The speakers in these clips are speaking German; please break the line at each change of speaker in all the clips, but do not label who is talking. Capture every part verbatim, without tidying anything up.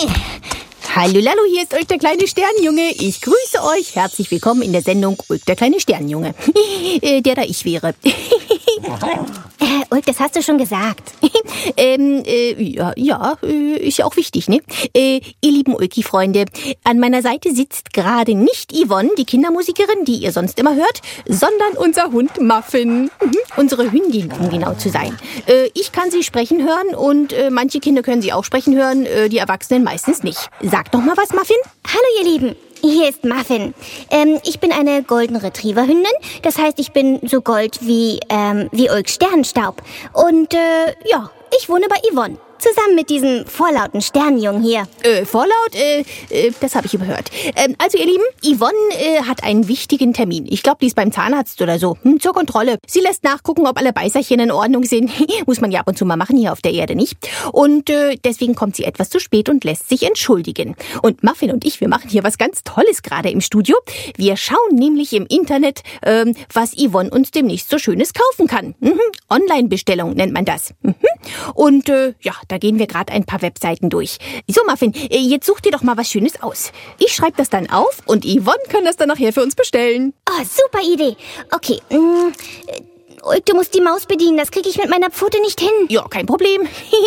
Hallo, Lalo, hier ist Ulk, der kleine Sternenjunge. Ich grüße euch. Herzlich willkommen in der Sendung Ulk, der kleine Sternenjunge. äh, der da ich wäre.
äh, Ulk, das hast du schon gesagt.
ähm, äh, ja, ja, äh, ist ja auch wichtig, ne? Äh, ihr lieben Ulki-Freunde, an meiner Seite sitzt gerade nicht Yvonne, die Kindermusikerin, die ihr sonst immer hört, sondern unser Hund Muffin. Mhm. Unsere Hündin, um genau zu sein. Äh, ich kann sie sprechen hören und äh, manche Kinder können sie auch sprechen hören, äh, die Erwachsenen meistens nicht. Sag doch mal was, Muffin.
Hallo, ihr Lieben. Hier ist Muffin. Ähm, ich bin eine Golden Retriever Hündin. Das heißt, ich bin so gold wie, ähm, wie Ulks Sternenstaub. Und, äh, ja, ich wohne bei Yvonne. Zusammen mit diesem vorlauten Sternenjungen hier.
Äh, vorlaut? Äh, äh, das habe ich überhört. Ähm, also, ihr Lieben, Yvonne äh, hat einen wichtigen Termin. Ich glaube, die ist beim Zahnarzt oder so. Hm, zur Kontrolle. Sie lässt nachgucken, ob alle Beißerchen in Ordnung sind. Muss man ja ab und zu mal machen, hier auf der Erde nicht. Und äh, deswegen kommt sie etwas zu spät und lässt sich entschuldigen. Und Muffin und ich, wir machen hier was ganz Tolles gerade im Studio. Wir schauen nämlich im Internet, ähm, was Yvonne uns demnächst so Schönes kaufen kann. Mhm. Online-Bestellung nennt man das. Mhm. Und äh, ja, da gehen wir gerade ein paar Webseiten durch. So, Muffin, jetzt such dir doch mal was Schönes aus. Ich schreibe das dann auf und Yvonne kann das dann nachher für uns bestellen.
Oh, super Idee. Okay, mm, Ulk, du musst die Maus bedienen. Das kriege ich mit meiner Pfote nicht hin.
Ja, kein Problem.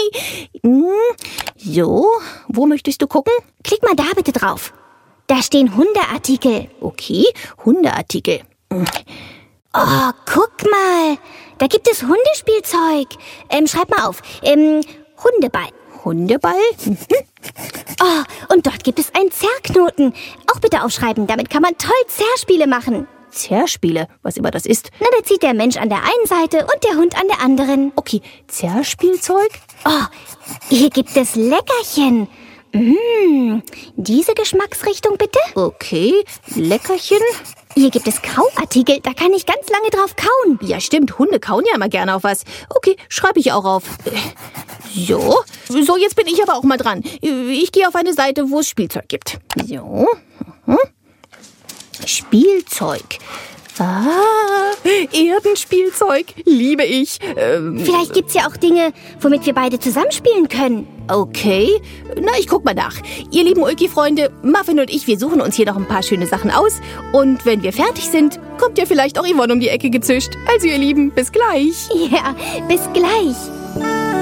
So, wo möchtest du gucken?
Klick mal da bitte drauf. Da stehen Hundeartikel.
Okay, Hundeartikel.
Oh, guck mal. Da gibt es Hundespielzeug. Ähm, schreib mal auf. Ähm, Hundeball.
Hundeball? Mhm.
Oh, und dort gibt es einen Zerrknoten. Auch bitte aufschreiben. Damit kann man toll Zerrspiele machen.
Zerrspiele, was immer das ist.
Na, da zieht der Mensch an der einen Seite und der Hund an der anderen.
Okay, Zerrspielzeug?
Oh, hier gibt es Leckerchen. Mmh, diese Geschmacksrichtung bitte?
Okay, Leckerchen.
Hier gibt es Kauartikel, da kann ich ganz lange drauf kauen.
Ja, stimmt, Hunde kauen ja immer gerne auf was. Okay, schreibe ich auch auf. So, so, jetzt bin ich aber auch mal dran. Ich gehe auf eine Seite, wo es Spielzeug gibt. So, mhm. Spielzeug. Ah, Erdenspielzeug, liebe ich. Ähm,
Vielleicht gibt's ja auch Dinge, womit wir beide zusammenspielen können.
Okay, na, ich guck mal nach. Ihr lieben Ulki-Freunde, Muffin und ich, wir suchen uns hier noch ein paar schöne Sachen aus. Und wenn wir fertig sind, kommt ja vielleicht auch Yvonne um die Ecke gezischt. Also ihr Lieben, bis gleich.
Ja, bis gleich.